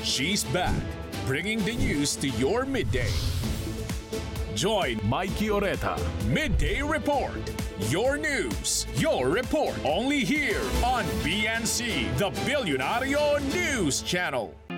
She's back, bringing the news to your midday. Join Mikey Oreta, Midday Report. Your news, your report. Only here on BNC, the Billionario News Channel.